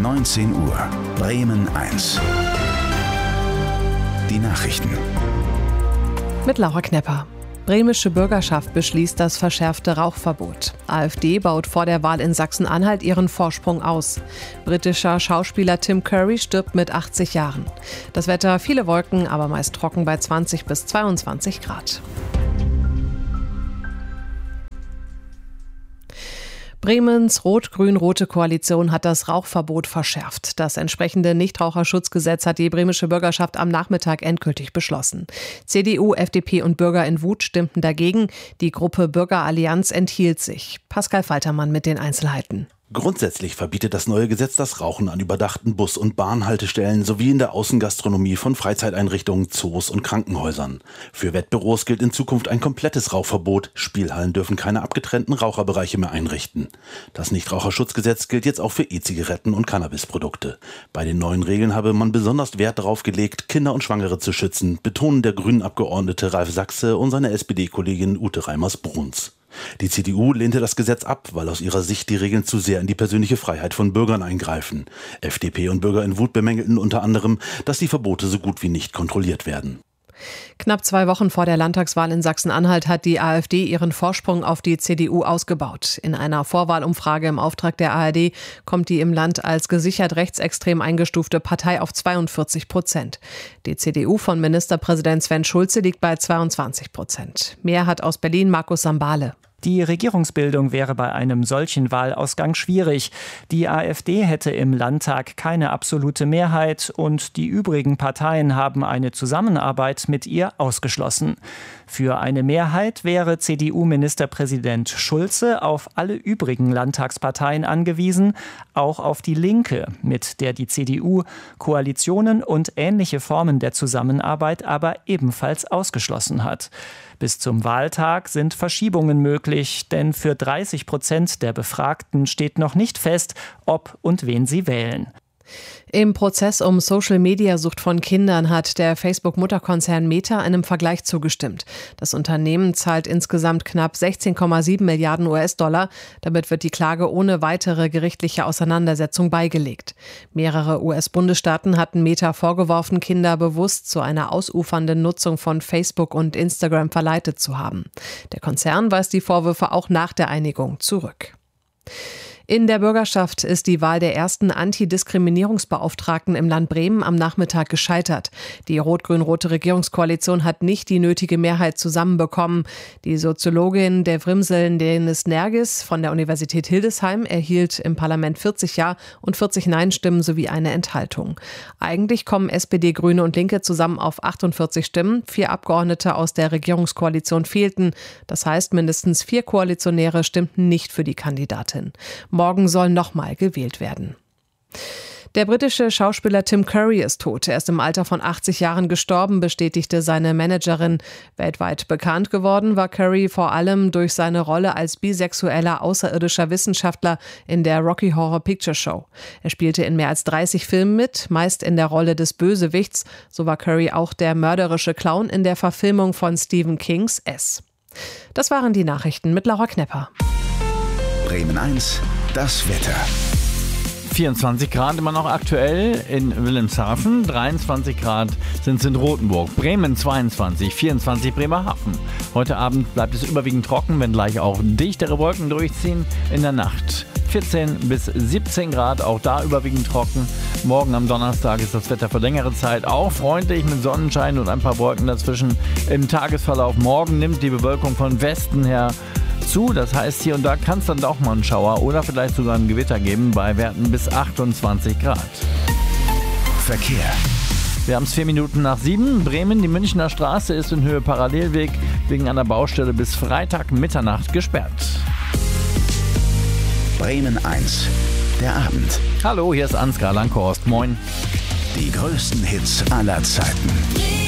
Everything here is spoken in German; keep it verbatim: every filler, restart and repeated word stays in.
neunzehn Uhr. Bremen eins. Die Nachrichten. Mit Laura Knepper. Bremische Bürgerschaft beschließt das verschärfte Rauchverbot. AfD baut vor der Wahl in Sachsen-Anhalt ihren Vorsprung aus. Britischer Schauspieler Tim Curry stirbt mit achtzig Jahren. Das Wetter, viele Wolken, aber meist trocken bei zwanzig bis zweiundzwanzig Grad. Bremens rot-grün-rote Koalition hat das Rauchverbot verschärft. Das entsprechende Nichtraucherschutzgesetz hat die bremische Bürgerschaft am Nachmittag endgültig beschlossen. C D U, F D P und Bürger in Wut stimmten dagegen. Die Gruppe Bürgerallianz enthielt sich. Pascal Faltermann mit den Einzelheiten. Grundsätzlich verbietet das neue Gesetz das Rauchen an überdachten Bus- und Bahnhaltestellen sowie in der Außengastronomie von Freizeiteinrichtungen, Zoos und Krankenhäusern. Für Wettbüros gilt in Zukunft ein komplettes Rauchverbot. Spielhallen dürfen keine abgetrennten Raucherbereiche mehr einrichten. Das Nichtraucherschutzgesetz gilt jetzt auch für E-Zigaretten und Cannabisprodukte. Bei den neuen Regeln habe man besonders Wert darauf gelegt, Kinder und Schwangere zu schützen, betonen der Grünen-Abgeordnete Ralf Sachse und seine S P D-Kollegin Ute Reimers-Bruns. Die C D U lehnte das Gesetz ab, weil aus ihrer Sicht die Regeln zu sehr in die persönliche Freiheit von Bürgern eingreifen. F D P und Bürger in Wut bemängelten unter anderem, dass die Verbote so gut wie nicht kontrolliert werden. Knapp zwei Wochen vor der Landtagswahl in Sachsen-Anhalt hat die AfD ihren Vorsprung auf die C D U ausgebaut. In einer Vorwahlumfrage im Auftrag der A R D kommt die im Land als gesichert rechtsextrem eingestufte Partei auf zweiundvierzig Prozent. Die C D U von Ministerpräsident Sven Schulze liegt bei zweiundzwanzig Prozent. Mehr hat aus Berlin Markus Sambale. Die Regierungsbildung wäre bei einem solchen Wahlausgang schwierig. Die AfD hätte im Landtag keine absolute Mehrheit und die übrigen Parteien haben eine Zusammenarbeit mit ihr ausgeschlossen. Für eine Mehrheit wäre C D U-Ministerpräsident Schulze auf alle übrigen Landtagsparteien angewiesen, auch auf die Linke, mit der die C D U Koalitionen und ähnliche Formen der Zusammenarbeit aber ebenfalls ausgeschlossen hat. Bis zum Wahltag sind Verschiebungen möglich, denn für dreißig Prozent der Befragten steht noch nicht fest, ob und wen sie wählen. Im Prozess um Social-Media-Sucht von Kindern hat der Facebook-Mutterkonzern Meta einem Vergleich zugestimmt. Das Unternehmen zahlt insgesamt knapp sechzehn Komma sieben Milliarden U S-Dollar. Damit wird die Klage ohne weitere gerichtliche Auseinandersetzung beigelegt. Mehrere U S-Bundesstaaten hatten Meta vorgeworfen, Kinder bewusst zu einer ausufernden Nutzung von Facebook und Instagram verleitet zu haben. Der Konzern weist die Vorwürfe auch nach der Einigung zurück. In der Bürgerschaft ist die Wahl der ersten Antidiskriminierungsbeauftragten im Land Bremen am Nachmittag gescheitert. Die rot-grün-rote Regierungskoalition hat nicht die nötige Mehrheit zusammenbekommen. Die Soziologin der Vrimseln Denis Nergis von der Universität Hildesheim erhielt im Parlament vierzig Ja- und vierzig Nein-Stimmen sowie eine Enthaltung. Eigentlich kommen S P D, Grüne und Linke zusammen auf achtundvierzig Stimmen. Vier Abgeordnete aus der Regierungskoalition fehlten. Das heißt, mindestens vier Koalitionäre stimmten nicht für die Kandidatin. Morgen soll nochmal gewählt werden. Der britische Schauspieler Tim Curry ist tot. Er ist im Alter von achtzig Jahren gestorben, bestätigte seine Managerin. Weltweit bekannt geworden war Curry vor allem durch seine Rolle als bisexueller außerirdischer Wissenschaftler in der Rocky Horror Picture Show. Er spielte in mehr als dreißig Filmen mit, meist in der Rolle des Bösewichts. So war Curry auch der mörderische Clown in der Verfilmung von Stephen Kings S. Das waren die Nachrichten mit Laura Knepper. Bremen eins, das Wetter. vierundzwanzig Grad immer noch aktuell in Wilhelmshaven, dreiundzwanzig Grad sind es in Rothenburg, Bremen zweiundzwanzig, vierundzwanzig Bremerhaven. Heute Abend bleibt es überwiegend trocken, wenngleich auch dichtere Wolken durchziehen. In der Nacht vierzehn bis siebzehn Grad, auch da überwiegend trocken. Morgen am Donnerstag ist das Wetter für längere Zeit auch freundlich mit Sonnenschein und ein paar Wolken dazwischen. Im Tagesverlauf morgen nimmt die Bewölkung von Westen her zu. Das heißt, hier und da kann es dann doch mal einen Schauer oder vielleicht sogar ein Gewitter geben bei Werten bis achtundzwanzig Grad. Verkehr. Wir haben es vier Minuten nach sieben. Bremen, die Münchner Straße ist in Höhe Parallelweg wegen einer Baustelle bis Freitag Mitternacht gesperrt. Bremen eins, der Abend. Hallo, hier ist Ansgar Langhorst. Moin. Die größten Hits aller Zeiten.